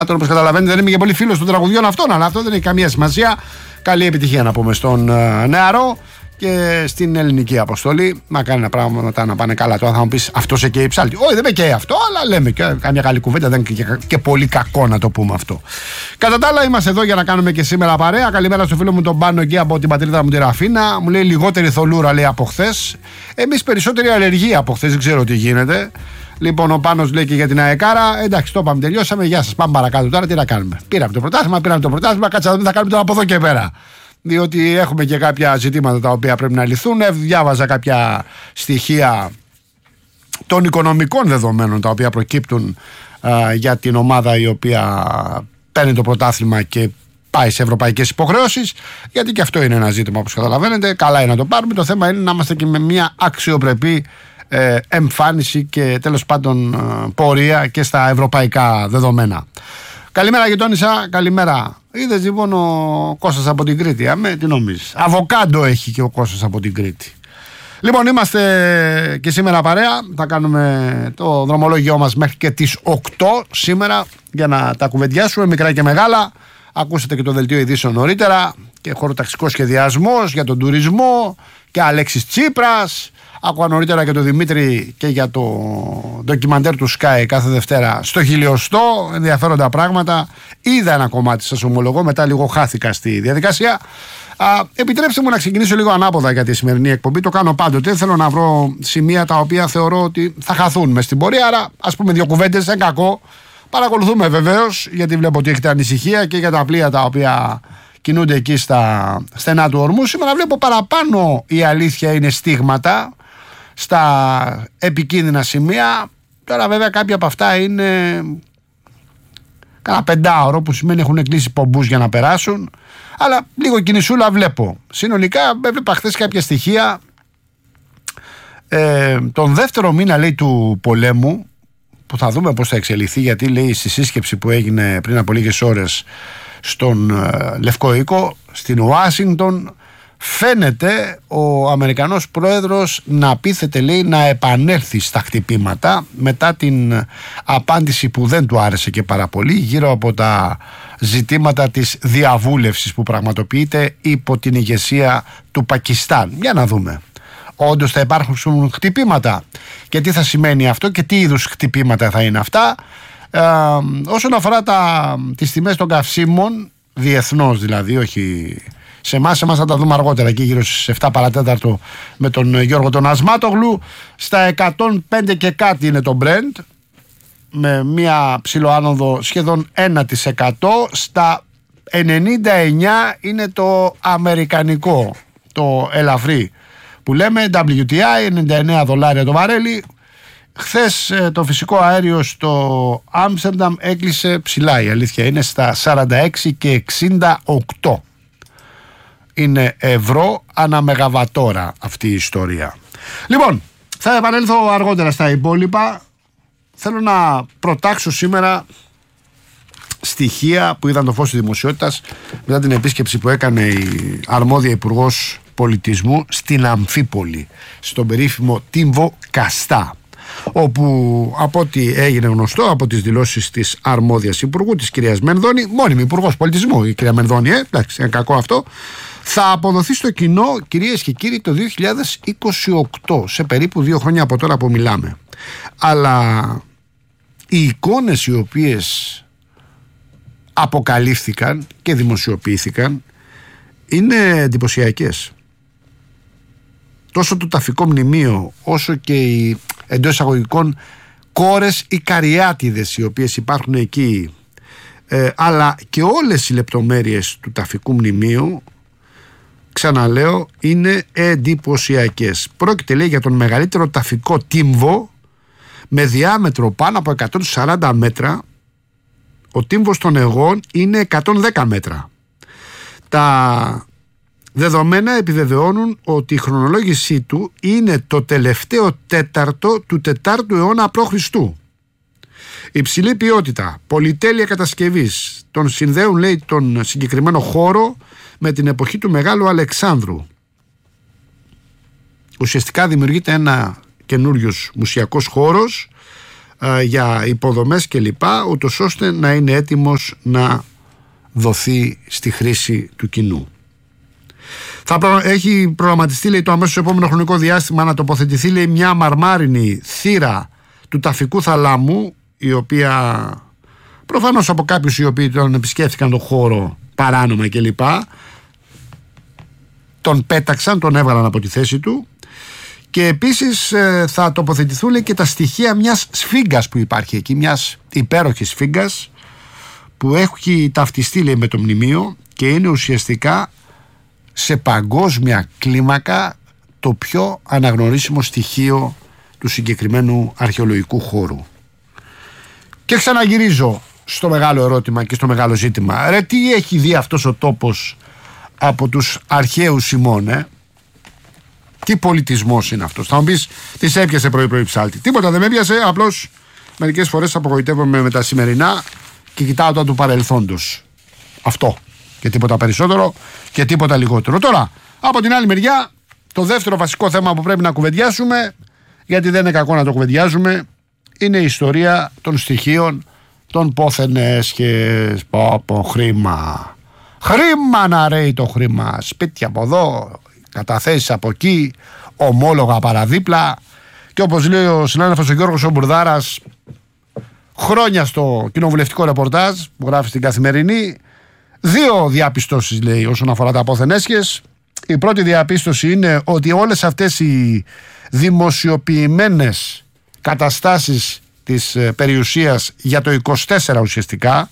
Όπως καταλαβαίνετε, δεν είμαι και πολύ φίλος των τραγουδιών αυτών, αλλά αυτό δεν έχει καμία σημασία. Καλή επιτυχία να πούμε στον νεαρό και στην ελληνική αποστολή. Να κάνει πράγματα να πάνε καλά. Τώρα θα μου πεις, αυτό σε καίει ψάλτη. Όχι, δεν με καίει αυτό, αλλά λέμε και καμιά καλή κουβέντα. Δεν είναι και πολύ κακό να το πούμε αυτό. Κατά τα άλλα, είμαστε εδώ για να κάνουμε και σήμερα παρέα. Καλημέρα στο φίλο μου τον Πάνο εκεί από την πατρίδα μου τη Ραφίνα. Μου λέει λιγότερη θολούρα, λέει, από χθες. Εμείς περισσότερη αλλεργία από χθες, δεν ξέρω τι γίνεται. Λοιπόν, ο Πάνος λέει και για την ΑΕΚΑΡΑ. Εντάξει, το είπαμε, τελειώσαμε. Γεια σας, πάμε παρακάτω τώρα. Τι να κάνουμε. Πήραμε το πρωτάθλημα. Κάτσε να δούμε τι θα κάνουμε τώρα από εδώ και πέρα. Διότι έχουμε και κάποια ζητήματα τα οποία πρέπει να λυθούν. Διάβαζα κάποια στοιχεία των οικονομικών δεδομένων τα οποία προκύπτουν για την ομάδα η οποία παίρνει το πρωτάθλημα και πάει σε ευρωπαϊκές υποχρεώσεις. Γιατί και αυτό είναι ένα ζήτημα, όπως καταλαβαίνετε. Καλά είναι να το πάρουμε. Το θέμα είναι να είμαστε και με μια αξιοπρεπή εμφάνιση και τέλος πάντων πορεία και στα ευρωπαϊκά δεδομένα. Καλημέρα γειτόνισσα, καλημέρα. Είδες λοιπόν ο Κώστας από την Κρήτη, τι νομίζεις. Αβοκάντο έχει και ο Κώστας από την Κρήτη. Λοιπόν, είμαστε και σήμερα παρέα. Θα κάνουμε το δρομολόγιό μας μέχρι και τις 8 σήμερα για να τα κουβεντιάσουμε μικρά και μεγάλα. Ακούσατε και το δελτίο ειδήσεων νωρίτερα και χωροταξικός σχεδιασμός για τον τουρισμό και Αλέξης Τσίπρας. Άκουγα νωρίτερα και τον Δημήτρη και για το ντοκιμαντέρ του Sky κάθε Δευτέρα στο χιλιοστό. Ενδιαφέροντα πράγματα. Είδα ένα κομμάτι, σας ομολογώ, μετά λίγο χάθηκα στη διαδικασία. Επιτρέψτε μου να ξεκινήσω λίγο ανάποδα για τη σημερινή εκπομπή. Το κάνω πάντοτε. Θέλω να βρω σημεία τα οποία θεωρώ ότι θα χαθούν μες στην πορεία. Άρα, ας πούμε, δύο κουβέντες, δεν κακό. Παρακολουθούμε βεβαίως, γιατί βλέπω ότι έχετε ανησυχία και για τα πλοία τα οποία κινούνται εκεί στα στενά του ορμού. Σήμερα βλέπω παραπάνω, η αλήθεια είναι, στίγματα στα επικίνδυνα σημεία. Τώρα βέβαια κάποια από αυτά είναι κάνα 5ωρο, που σημαίνει έχουν κλείσει πομπούς για να περάσουν, αλλά λίγο κινησούλα βλέπω. Συνολικά έβλεπα χθες κάποια στοιχεία. Τον δεύτερο μήνα, λέει, του πολέμου, που θα δούμε πώς θα εξελιχθεί, γιατί λέει στη σύσκεψη που έγινε πριν από λίγες ώρες στον Λευκό Οίκο στην Ουάσιγκτον, φαίνεται ο Αμερικανός πρόεδρος να πείθεται, λέει, να επανέλθει στα χτυπήματα μετά την απάντηση που δεν του άρεσε και πάρα πολύ γύρω από τα ζητήματα της διαβούλευσης που πραγματοποιείται υπό την ηγεσία του Πακιστάν. Για να δούμε. Όντως θα υπάρχουν χτυπήματα και τι θα σημαίνει αυτό και τι είδους χτυπήματα θα είναι αυτά. Όσον αφορά τις τιμές των καυσίμων, διεθνώς δηλαδή, όχι σε εμάς θα τα δούμε αργότερα, εκεί γύρω στις 7 παρατέταρτο με τον Γιώργο τον Ασμάτογλου. Στα 105 και κάτι είναι το Brent, με μια ψιλοάνοδο σχεδόν 1%. Στα 99 είναι το αμερικανικό, το ελαφρύ που λέμε WTI, $99 το βαρέλι. Χθες το φυσικό αέριο στο Άμστερνταμ έκλεισε ψηλά, η αλήθεια είναι, στα 46 και 68 είναι ευρώ ανά μεγαβατόρα αυτή η ιστορία. Λοιπόν, θα επανέλθω αργότερα στα υπόλοιπα. Θέλω να προτάξω σήμερα στοιχεία που είδαν το φως της δημοσιότητας μετά την επίσκεψη που έκανε η αρμόδια Υπουργός Πολιτισμού στην Αμφίπολη, στον περίφημο Τύμβο Καστά, όπου από ό,τι έγινε γνωστό από τις δηλώσεις της αρμόδιας υπουργού, της κυρίας Μενδώνη, μόνιμη υπουργός πολιτισμού η κυρία Μενδώνη, εντάξει, είναι κακό αυτό, θα αποδοθεί στο κοινό, κυρίες και κύριοι, το 2028, σε περίπου 2 χρόνια από τώρα που μιλάμε. Αλλά οι εικόνες οι οποίες αποκαλύφθηκαν και δημοσιοποιήθηκαν είναι εντυπωσιακές. Τόσο το ταφικό μνημείο όσο και οι εντός εισαγωγικών κόρες ή καριάτιδες οι οποίες υπάρχουν εκεί, αλλά και όλες οι λεπτομέρειες του ταφικού μνημείου, ξαναλέω, είναι εντυπωσιακές. Πρόκειται, λέει, για τον μεγαλύτερο ταφικό τύμβο με διάμετρο πάνω από 140 μέτρα. Ο τύμβος των Αιγών είναι 110 μέτρα. Τα δεδομένα επιβεβαιώνουν ότι η χρονολόγησή του είναι το τελευταίο τέταρτο του 4ου αιώνα π.Χ. Υψηλή ποιότητα, πολυτέλεια κατασκευής τον συνδέουν, λέει, τον συγκεκριμένο χώρο με την εποχή του Μεγάλου Αλεξάνδρου. Ουσιαστικά δημιουργείται ένα καινούριος μουσιακός χώρος για υποδομές κλπ, ούτως ώστε να είναι έτοιμος να δοθεί στη χρήση του κοινού. Έχει προγραμματιστεί, λέει, το αμέσως επόμενο χρονικό διάστημα να τοποθετηθεί, λέει, μια μαρμάρινη θύρα του Ταφικού Θαλάμου, η οποία προφανώς από κάποιους οι οποίοι τον επισκέφθηκαν τον χώρο παράνομα κλπ, τον πέταξαν, τον έβγαλαν από τη θέση του. Και επίσης θα τοποθετηθούν, λέει, και τα στοιχεία μιας σφίγγας που υπάρχει εκεί, μιας υπέροχης σφίγγας που έχει ταυτιστεί, λέει, με το μνημείο και είναι ουσιαστικά σε παγκόσμια κλίμακα το πιο αναγνωρίσιμο στοιχείο του συγκεκριμένου αρχαιολογικού χώρου. Και ξαναγυρίζω στο μεγάλο ερώτημα και στο μεγάλο ζήτημα. Ρε, τι έχει δει αυτός ο τόπος από τους αρχαίους ημών, Τι πολιτισμός είναι αυτός? Θα μου πεις, τι σε έπιασε πρωί-πρωί ψάλτη? Τίποτα δεν με έπιασε, απλώς μερικές φορές απογοητεύομαι με τα σημερινά και κοιτάω τα του παρελθόντος. Αυτό. Και τίποτα περισσότερο και τίποτα λιγότερο. Τώρα, από την άλλη μεριά, το δεύτερο βασικό θέμα που πρέπει να κουβεντιάσουμε, γιατί δεν είναι κακό να το κουβεντιάζουμε, είναι η ιστορία των στοιχείων των πόθεν έσχες. Πω χρήμα. Χρήμα να ρέει το χρήμα. Σπίτια από εδώ, καταθέσεις από εκεί, ομόλογα παραδίπλα. Και όπως λέει ο συνάδελφος ο Γιώργος ο Μπουρδάρας, χρόνια στο κοινοβουλευτικό ρεπορτάζ που γράφει στην Καθημερινή, δύο διαπιστώσεις, λέει, όσον αφορά τα πόθεν έσχες. Η πρώτη διαπίστωση είναι ότι όλες αυτές οι δημοσιοποιημένες καταστάσεις της περιουσίας για το 24 ουσιαστικά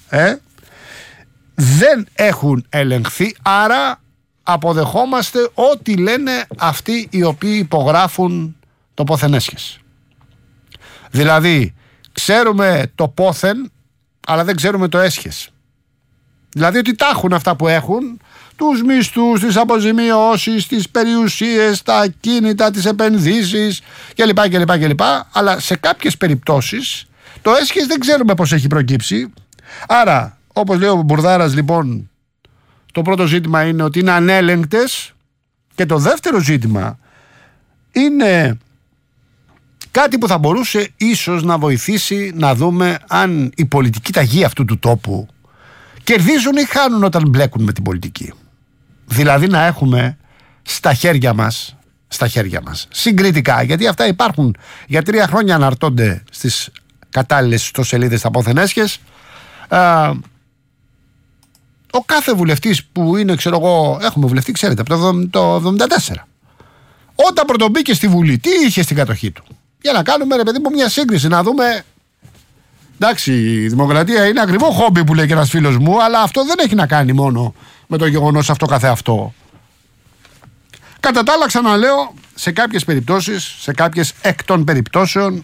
δεν έχουν ελεγχθεί, άρα αποδεχόμαστε ό,τι λένε αυτοί οι οποίοι υπογράφουν το πόθεν έσχες. Δηλαδή ξέρουμε το πόθεν αλλά δεν ξέρουμε το έσχες. Δηλαδή ότι τα έχουν αυτά που έχουν, τους μισθούς, τις αποζημιώσεις, τις περιουσίες, τα ακίνητα, τις επενδύσεις κλπ. Αλλά σε κάποιες περιπτώσεις το έσχες δεν ξέρουμε πώς έχει προκύψει. Άρα, όπως λέει ο Μπουρδάρας, λοιπόν, το πρώτο ζήτημα είναι ότι είναι ανέλεγκτες και το δεύτερο ζήτημα είναι κάτι που θα μπορούσε ίσως να βοηθήσει να δούμε αν η πολιτική ταγή αυτού του τόπου κερδίζουν ή χάνουν όταν μπλέκουν με την πολιτική. Δηλαδή να έχουμε στα χέρια μας συγκριτικά, γιατί αυτά υπάρχουν για 3 χρόνια, αναρτώνται στις κατάλληλες ιστοσελίδες τα πόθεν έσχες, ο κάθε βουλευτής που είναι, ξέρω εγώ, έχουμε βουλευτή, ξέρετε, από το 1974, όταν πρωτομπήκε στη Βουλή, τι είχε στην κατοχή του? Για να κάνουμε, ρε παιδί μου, μια σύγκριση, να δούμε. Εντάξει, η δημοκρατία είναι ακριβό χόμπι που λέει και ένας φίλος μου, αλλά αυτό δεν έχει να κάνει μόνο με το γεγονός αυτό καθεαυτό. Κατά τα άλλα, ξαναλέω, σε κάποιες περιπτώσεις, σε κάποιες εκ των περιπτώσεων,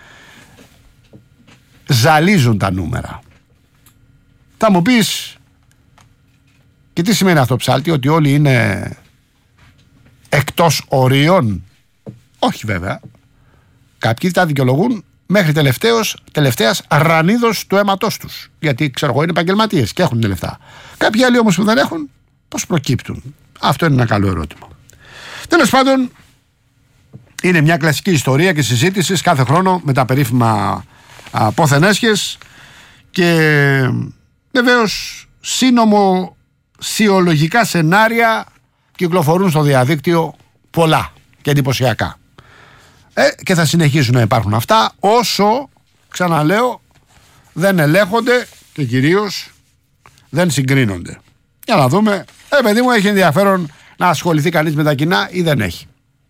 ζαλίζουν τα νούμερα. Θα μου πεις, και τι σημαίνει αυτό, ψάλτη? Ότι όλοι είναι εκτός ορίων? Όχι βέβαια. Κάποιοι τα δικαιολογούν μέχρι τελευταίας ρανίδος του αίματός τους. Γιατί, ξέρω εγώ, είναι επαγγελματίες και έχουν λεφτά. Κάποιοι άλλοι όμως που δεν έχουν, πώς προκύπτουν? Αυτό είναι ένα καλό ερώτημα. Τέλος πάντων, είναι μια κλασική ιστορία και συζήτηση κάθε χρόνο με τα περίφημα πόθεν έσχες και βεβαίως συνωμοσιολογικά σενάρια κυκλοφορούν στο διαδίκτυο, πολλά και εντυπωσιακά. Και θα συνεχίσουν να υπάρχουν αυτά όσο, ξαναλέω, δεν ελέγχονται και κυρίως δεν συγκρίνονται. Για να δούμε, παιδί μου, έχει ενδιαφέρον να ασχοληθεί κανείς με τα κοινά ή δεν έχει?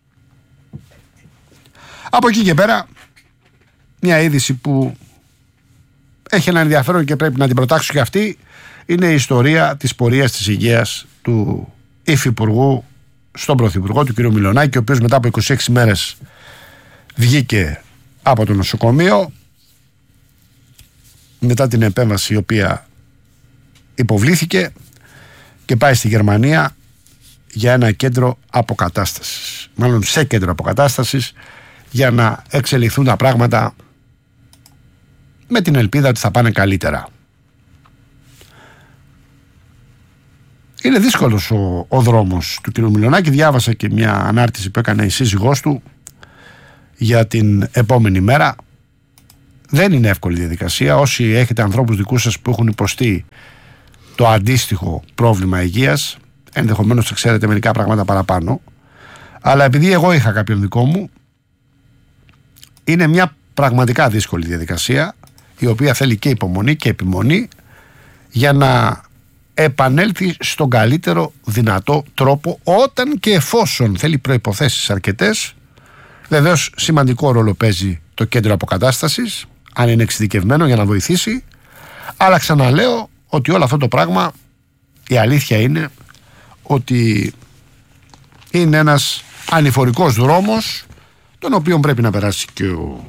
Από εκεί και πέρα, μια είδηση που έχει ένα ενδιαφέρον και πρέπει να την προτάξω και αυτή, είναι η ιστορία της πορείας της υγείας του υφυπουργού στον πρωθυπουργό, του κ. Μιλονάκη, ο οποίος μετά από 26 μέρες βγήκε από το νοσοκομείο μετά την επέμβαση η οποία υποβλήθηκε και πάει στη Γερμανία για ένα κέντρο αποκατάστασης, μάλλον σε κέντρο αποκατάστασης, για να εξελιχθούν τα πράγματα με την ελπίδα ότι θα πάνε καλύτερα. Είναι δύσκολος ο δρόμος του κ. Μιλονάκη. Διάβασα και μια ανάρτηση που έκανε η σύζυγός του για την επόμενη μέρα. δεν είναι εύκολη διαδικασία. Όσοι έχετε ανθρώπους δικούς σας που έχουν υποστεί το αντίστοιχο πρόβλημα υγείας, ενδεχομένως θα ξέρετε μερικά πράγματα παραπάνω. Αλλά επειδή εγώ είχα κάποιον δικό μου, είναι μια πραγματικά δύσκολη διαδικασία, η οποία θέλει και υπομονή και επιμονή για να επανέλθει στον καλύτερο δυνατό τρόπο, όταν και εφόσον θέλει προϋποθέσεις αρκετές. Βεβαίως σημαντικό ρόλο παίζει το κέντρο αποκατάστασης, αν είναι εξειδικευμένο, για να βοηθήσει. Αλλά ξαναλέω ότι όλο αυτό το πράγμα, η αλήθεια είναι ότι είναι ένας ανηφορικός δρόμος, τον οποίο πρέπει να περάσει και ο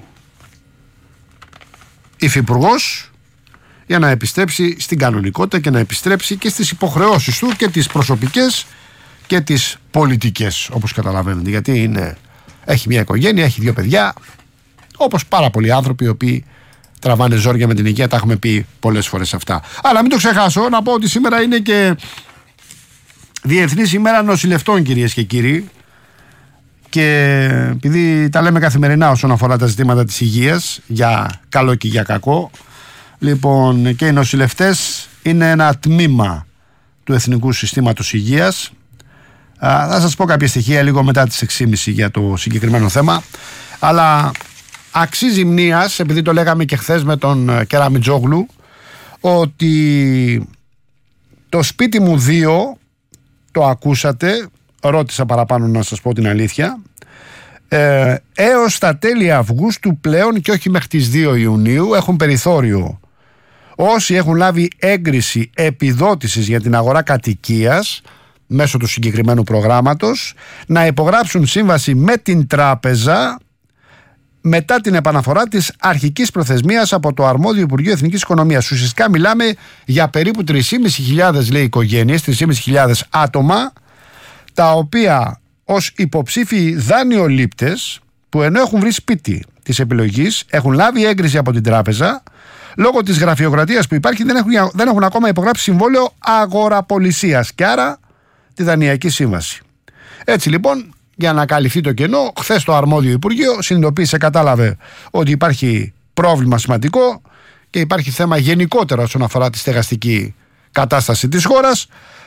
υφυπουργός, για να επιστρέψει στην κανονικότητα και να επιστρέψει και στις υποχρεώσεις του, και τις προσωπικές και τις πολιτικές, όπως καταλαβαίνετε. Γιατί έχει μια οικογένεια, έχει 2 παιδιά, όπως πάρα πολλοί άνθρωποι οι οποίοι τραβάνε ζόρια με την υγεία. Τα έχουμε πει πολλές φορές αυτά. Αλλά μην το ξεχάσω να πω ότι σήμερα είναι και Διεθνής ημέρα νοσηλευτών, κυρίες και κύριοι. Και επειδή τα λέμε καθημερινά όσον αφορά τα ζητήματα της υγείας, για καλό και για κακό, λοιπόν, και οι νοσηλευτές είναι ένα τμήμα του Εθνικού Συστήματος Υγείας. Θα σας πω κάποια στοιχεία λίγο μετά τις 6.30 για το συγκεκριμένο θέμα. Αλλά αξίζει μνήας, επειδή το λέγαμε και χθες με τον Κεραμιτζόγλου, ότι το σπίτι μου 2, το ακούσατε, ρώτησα παραπάνω να σας πω την αλήθεια, έως τα τέλη Αυγούστου πλέον και όχι μέχρι τις 2 Ιουνίου έχουν περιθώριο όσοι έχουν λάβει έγκριση επιδότησης για την αγορά κατοικίας μέσω του συγκεκριμένου προγράμματος να υπογράψουν σύμβαση με την τράπεζα μετά την επαναφορά της αρχικής προθεσμίας από το αρμόδιο Υπουργείο Εθνικής Οικονομίας. Ουσιαστικά μιλάμε για περίπου 3.500 λέει οικογένειες, 3.500 άτομα, τα οποία ως υποψήφιοι δανειολήπτες, που ενώ έχουν βρει σπίτι της επιλογής, έχουν λάβει έγκριση από την τράπεζα, λόγω της γραφειοκρατίας που υπάρχει δεν έχουν ακόμα υπογράψει συμβόλαιο αγοραπολισίας και άρα τη δανειακή σύμβαση. Έτσι λοιπόν, για να καλυφθεί το κενό, χθες το αρμόδιο Υπουργείο συνειδητοποίησε, κατάλαβε ότι υπάρχει πρόβλημα σημαντικό και υπάρχει θέμα γενικότερα όσον αφορά τη στεγαστική κατάσταση της χώρας.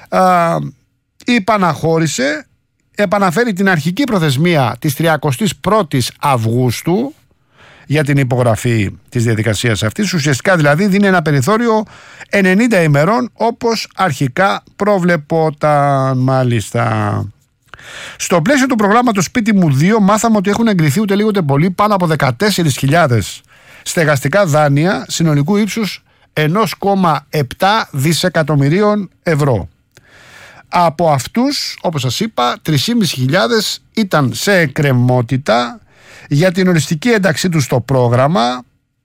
Υπαναχώρησε, επαναφέρει την αρχική προθεσμία της 31ης Αυγούστου για την υπογραφή της διαδικασίας αυτής. Ουσιαστικά δηλαδή δίνει ένα περιθώριο 90 ημερών όπως αρχικά προβλεπόταν. Μάλιστα. Στο πλαίσιο του προγράμματος Σπίτι μου 2 μάθαμε ότι έχουν εγκριθεί ούτε λίγο ούτε πολύ πάνω από 14.000 στεγαστικά δάνεια συνολικού ύψους 1,7 δισεκατομμυρίων ευρώ. Από αυτούς, όπως σας είπα, 3.500 ήταν σε εκκρεμότητα για την οριστική ένταξή τους στο πρόγραμμα,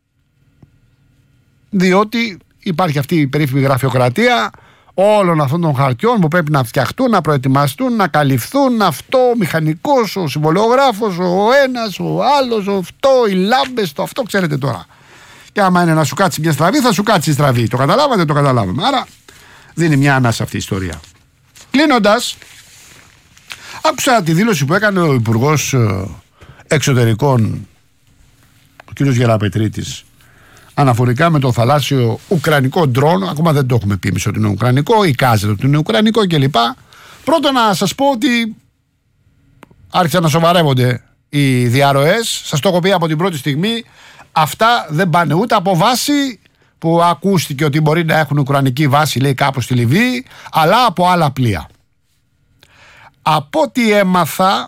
διότι υπάρχει αυτή η περίφημη γραφειοκρατία όλων αυτών των χαρτιών που πρέπει να φτιαχτούν, να προετοιμαστούν, να καλυφθούν, αυτό, ο μηχανικός, ο συμβολιογράφος, ο ένας, ο άλλος, αυτό, οι λάμπες, το αυτό, ξέρετε τώρα. Και άμα είναι να σου κάτσει μια στραβή, θα σου κάτσει η στραβή. Το καταλάβατε, το καταλάβαμε. Άρα δίνει μια ανάσα αυτή η ιστορία. Κλείνοντας, άκουσα τη δήλωση που έκανε ο Υπουργός Εξωτερικών, ο κ. Γεραπετρίτης, αναφορικά με το θαλάσσιο ουκρανικό ντρόν. Ακόμα δεν το έχουμε πει εμείς ότι είναι ουκρανικό, εικάζεται ότι είναι ουκρανικό κλπ. Πρώτον, να σας πω ότι άρχισαν να σοβαρεύονται οι διαρροές. Σας το έχω πει από την πρώτη στιγμή. Αυτά δεν πάνε ούτε από βάση που ακούστηκε ότι μπορεί να έχουν ουκρανική βάση, λέει, κάπου στη Λιβύη, αλλά από άλλα πλοία. Από ό,τι έμαθα,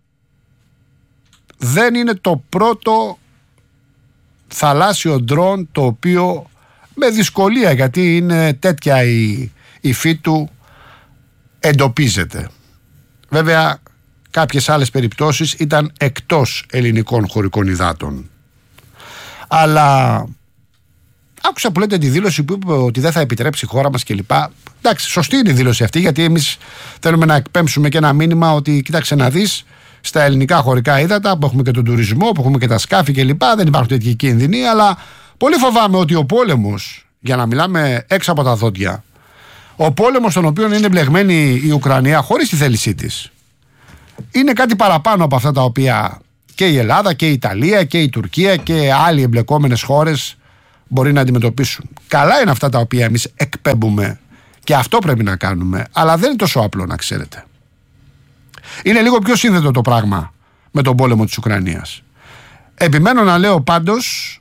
δεν είναι το πρώτο θαλάσσιο ντρόν το οποίο με δυσκολία, γιατί είναι τέτοια η υφή του, εντοπίζεται. Βέβαια κάποιες άλλες περιπτώσεις ήταν εκτός ελληνικών χωρικών υδάτων. Αλλά άκουσα που λέτε τη δήλωση που είπε ότι δεν θα επιτρέψει η χώρα μας κλπ. Εντάξει, σωστή είναι η δήλωση αυτή, γιατί εμείς θέλουμε να εκπέμψουμε και ένα μήνυμα ότι κοίταξε να δεις, στα ελληνικά χωρικά ύδατα που έχουμε και τον τουρισμό, που έχουμε και τα σκάφη κλπ. Δεν υπάρχουν τέτοιοι κίνδυνοι, αλλά πολύ φοβάμαι ότι ο πόλεμος, για να μιλάμε έξω από τα δόντια, ο πόλεμος στον οποίο είναι μπλεγμένη η Ουκρανία χωρίς τη θέλησή της, είναι κάτι παραπάνω από αυτά τα οποία και η Ελλάδα και η Ιταλία και η Τουρκία και άλλοι εμπλεκόμενες χώρες μπορεί να αντιμετωπίσουν. Καλά είναι αυτά τα οποία εμείς εκπέμπουμε και αυτό πρέπει να κάνουμε, αλλά δεν είναι τόσο απλό, να ξέρετε. Είναι λίγο πιο σύνθετο το πράγμα με τον πόλεμο της Ουκρανίας. Επιμένω να λέω πάντως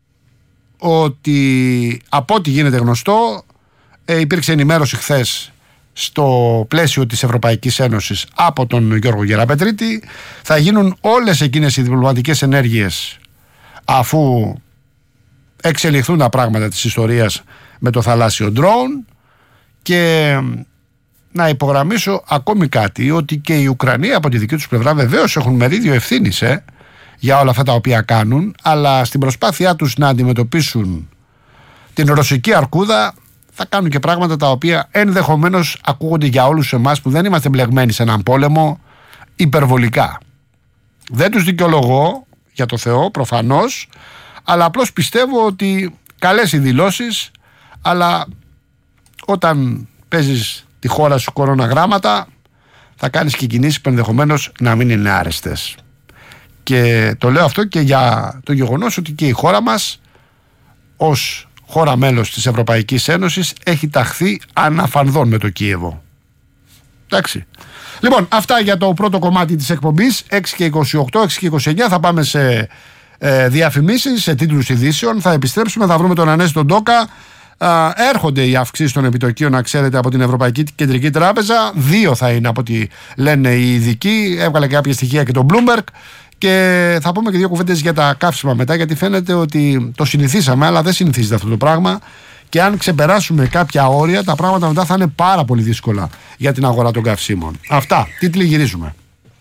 ότι από ό,τι γίνεται γνωστό, υπήρξε ενημέρωση χθες στο πλαίσιο της Ευρωπαϊκής Ένωσης από τον Γιώργο Γεραπετρίτη. Θα γίνουν όλες εκείνες οι διπλωματικές ενέργειες αφού εξελιχθούν τα πράγματα της ιστορίας με το θαλάσσιο ντρόουν. Και να υπογραμμίσω ακόμη κάτι, ότι και οι Ουκρανοί από τη δική τους πλευρά βεβαίως έχουν μερίδιο ευθύνης για όλα αυτά τα οποία κάνουν, αλλά στην προσπάθειά τους να αντιμετωπίσουν την ρωσική αρκούδα θα κάνουν και πράγματα τα οποία ενδεχομένως ακούγονται για όλους εμάς που δεν είμαστε μπλεγμένοι σε έναν πόλεμο υπερβολικά. Δεν τους δικαιολογώ, για το Θεό, προφανώς, αλλά απλώς πιστεύω ότι καλές οι δηλώσεις, αλλά όταν παίζεις τη χώρα σου κοροναγράμματα θα κάνεις και κινήσεις που ενδεχομένως να μην είναι άρεστες. Και το λέω αυτό και για το γεγονός ότι και η χώρα μας ως χώρα μέλος της Ευρωπαϊκής Ένωσης έχει ταχθεί αναφανδόν με το Κίεβο. Εντάξει. Λοιπόν, αυτά για το πρώτο κομμάτι της εκπομπής. 6 και 28, 6 και 29 θα πάμε σε διαφημίσεις, σε τίτλους ειδήσεων. Θα επιστρέψουμε, θα βρούμε τον Ανέστη τον Ντόκα. Έρχονται οι αυξήσεις των επιτοκίων, να ξέρετε, από την Ευρωπαϊκή Κεντρική Τράπεζα. 2 θα είναι από ό,τι λένε οι ειδικοί. Έβγαλε και κάποια στοιχεία και το Bloomberg. Και θα πούμε και 2 κουβέντες για τα καύσιμα μετά, γιατί φαίνεται ότι το συνηθίσαμε, αλλά δεν συνηθίζεται αυτό το πράγμα. Και αν ξεπεράσουμε κάποια όρια, τα πράγματα μετά θα είναι πάρα πολύ δύσκολα για την αγορά των καυσίμων. Αυτά. Τίτλοι γυρίζουμε.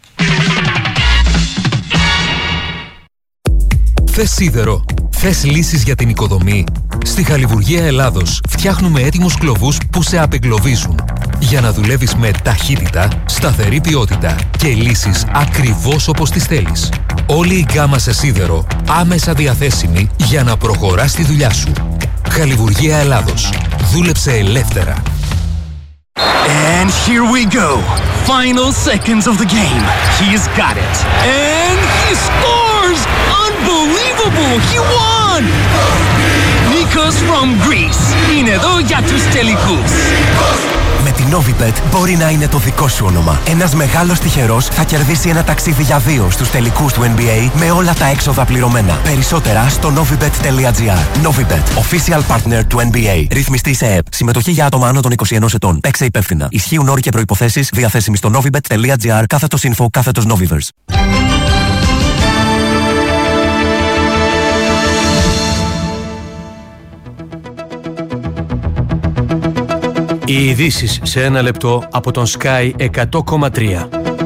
Θες σίδερο? Θες λύσεις για την οικοδομή? Στη Χαλιβουργία Ελλάδος φτιάχνουμε έτοιμους κλωβούς που σε απεγκλωβίζουν για να δουλεύεις με ταχύτητα, σταθερή ποιότητα και λύσεις ακριβώς όπως τις θέλεις. Όλη η γκάμα σε σίδερο άμεσα διαθέσιμη για να προχωράς τη δουλειά σου. Χαλιβουργία Ελλάδος. Δούλεψε ελεύθερα. And here we go. Final seconds of the game. He's got it. And he scores! Unbelievable! He won! Nikos from Greece. Είναι εδώ για τους τελικούς. Με την Novibet μπορεί να είναι το δικό σου όνομα. Ένας μεγάλος τυχερός θα κερδίσει ένα ταξίδι για 2 στους τελικούς του NBA με όλα τα έξοδα πληρωμένα. Περισσότερα στο novibet.gr. Novibet, official partner του NBA. Ρυθμιστή σε ΕΕΠ. Συμμετοχή για άτομα άνω των 21 ετών. Παίξε υπεύθυνα. Ισχύουν όροι και προϋποθέσεις διαθέσιμοι στο novibet.gr /info /Novivers. Οι ειδήσεις σε ένα λεπτό από τον Sky 100,3.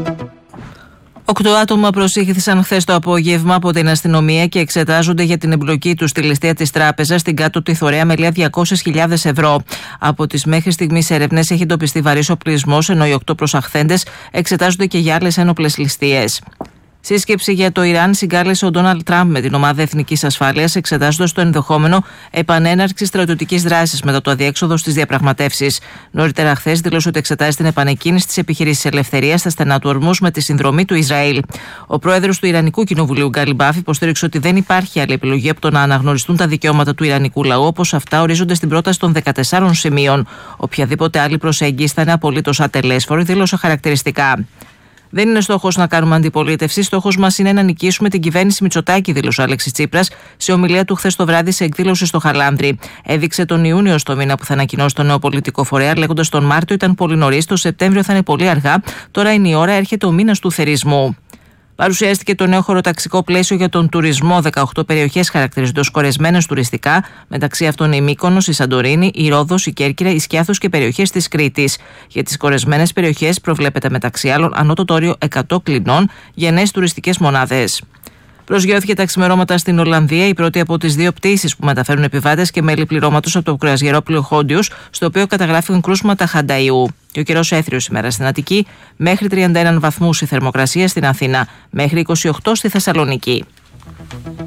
8 άτομα προσήχθησαν χθες το απόγευμα από την αστυνομία και εξετάζονται για την εμπλοκή τους στη ληστεία της τράπεζας στην κάτωτη Θωρέα με 200.000 ευρώ. Από τις μέχρι στιγμής έρευνες έχει εντοπιστεί βαρύς οπλισμός, ενώ οι 8 προσαχθέντες εξετάζονται και για άλλες ένοπλες ληστείες. Σύσκεψη για το Ιράν συγκάλεσε ο Ντόναλντ Τραμπ με την Ομάδα Εθνικής Ασφάλειας, εξετάζοντας το ενδεχόμενο επανέναρξη στρατιωτικής δράσης μετά το αδιέξοδο στις διαπραγματεύσεις. Νωρίτερα χθες δήλωσε ότι εξετάζει την επανεκκίνηση της επιχείρησης ελευθερίας στα στενά του Ορμούς με τη συνδρομή του Ισραήλ. Ο πρόεδρος του Ιρανικού Κοινοβουλίου, Γκάλι Μπάφ, υποστήριξε ότι δεν υπάρχει άλλη επιλογή από το να αναγνωριστούν τα δικαιώματα του Ιρανικού λαού, όπως αυτά ορίζονται στην πρόταση των 14 σημείων. Οποιαδήποτε άλλη προσέγγιση θα είναι απολύτως ατελέσφορη, δήλωσε χαρακτηριστικά. Δεν είναι στόχος να κάνουμε αντιπολίτευση. Στόχος μας είναι να νικήσουμε την κυβέρνηση Μητσοτάκη, δήλωσε ο Αλέξης Τσίπρας σε ομιλία του χθες το βράδυ σε εκδήλωση στο Χαλάνδρι. Έδειξε τον Ιούνιο στο μήνα που θα ανακοινώσει το νέο πολιτικό φορέα, λέγοντας τον Μάρτιο ήταν πολύ νωρίς, το Σεπτέμβριο θα είναι πολύ αργά. Τώρα είναι η ώρα, έρχεται ο μήνας του θερισμού. Παρουσιάστηκε το νέο χωροταξικό πλαίσιο για τον τουρισμό. 18 περιοχές χαρακτηρίζονται ως κορεσμένες τουριστικά, μεταξύ αυτών η Μύκονος, η Σαντορίνη, η Ρόδος, η Κέρκυρα, η Σκιάθος και περιοχές της Κρήτης. Για τις κορεσμένες περιοχές προβλέπεται μεταξύ άλλων ανώτατο όριο 100 κλινών για νέες τουριστικές μονάδες. Προσγειώθηκε τα ξημερώματα στην Ολλανδία η πρώτη από τις 2 πτήσεις που μεταφέρουν επιβάτες και μέλη πληρώματος από το κρουαζιερόπλοιο Χόντιους, στο οποίο καταγράφηκαν κρούσματα χανταϊού. Και ο καιρός έθριος σήμερα στην Αττική, μέχρι 31 βαθμούς η θερμοκρασία στην Αθήνα, μέχρι 28 στη Θεσσαλονίκη.